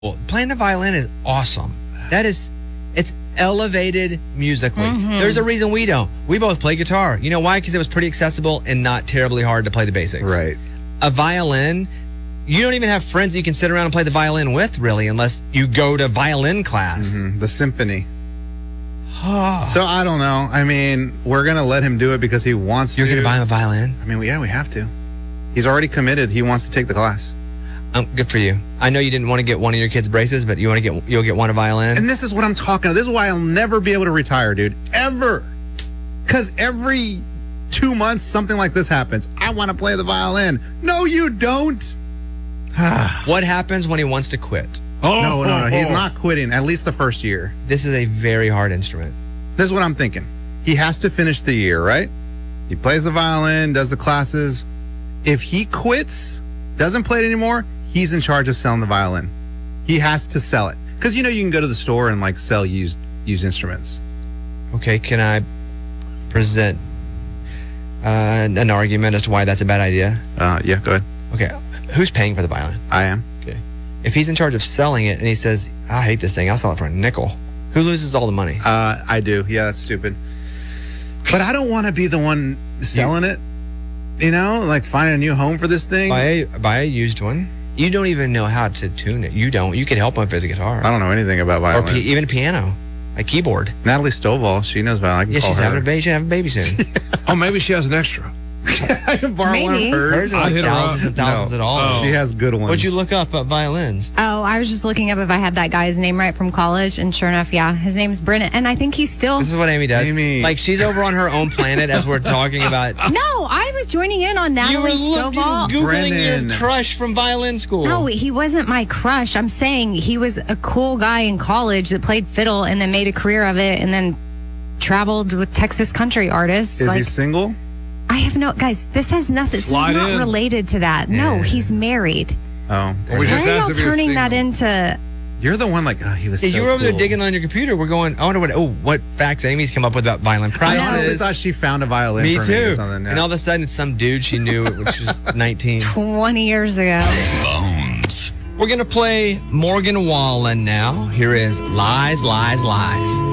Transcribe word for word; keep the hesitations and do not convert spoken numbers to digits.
Well, playing the violin is awesome. That is, it's elevated musically. Mm-hmm. There's a reason we don't. We both play guitar. You know why? Because it was pretty accessible and not terribly hard to play the basics. Right. A violin, you don't even have friends you can sit around and play the violin with, really, unless you go to violin class. Mm-hmm. The symphony. So I don't know. I mean, we're going to let him do it because he wants You're to. going to buy him a violin? I mean, yeah, we have to. He's already committed. He wants to take the class. Um, good for you. I know you didn't want to get one of your kids' braces, but you want to get you'll get one a violin. And this is what I'm talking about. This is why I'll never be able to retire, dude. Ever. Because every two months, something like this happens. I want to play the violin. No, you don't. What happens when he wants to quit? Oh, no, no, no. He's not quitting, at least the first year. This is a very hard instrument. This is what I'm thinking. He has to finish the year, right? He plays the violin, does the classes. If he quits, doesn't play it anymore, he's in charge of selling the violin. He has to sell it. Because, you know, you can go to the store and, like, sell used used instruments. Okay, can I present uh, an argument as to why that's a bad idea? Uh, yeah, go ahead. Okay, who's paying for the violin? I am. Okay. If he's in charge of selling it and he says, I hate this thing, I'll sell it for a nickel, who loses all the money? Uh, I do. Yeah, that's stupid. But I don't want to be the one selling it. You know, like finding a new home for this thing. Buy a, buy a used one. You don't even know how to tune it. You don't. You can help him if it's a guitar. I don't know anything about Or violins. pi- even piano, a keyboard. Natalie Stovall, she knows violin. I can Yeah, call she's her. having a baby. She'll have a baby soon. Oh, maybe she has an extra. I can borrow one Maybe. of hers. Hers are I'd like hit her up. thousands and thousands No. of dollars. Oh. She has good ones. What'd you look up at violins? Oh, I was just looking up if I had that guy's name right from college, and sure enough, yeah, his name's Brennan, and I think he's still. This is what Amy does. Amy. Like she's over on her own planet as we're talking about. No, I was joining in on You Natalie were look- you were Stovall. Googling Brennan. your crush from violin school. No, he wasn't my crush. I'm saying he was a cool guy in college that played fiddle and then made a career of it, and then traveled with Texas country artists. Is like, he single? I have no guys. This has nothing. This is Slide not in. related to that. No, Yeah. he's married. Oh. Well, we Why just are asked y'all if he was turning that single. into? You're the one like, oh, he was Yeah, so you were over there cool. digging on your computer. We're going, I wonder what, oh, what facts Amy's come up with about violin I honestly prices. thought she found a violin Me for me too. or something. And all of a sudden, it's some dude she knew, which was nineteen. twenty years ago. We're going to play Morgan Wallen now. Here is Lies, Lies, Lies.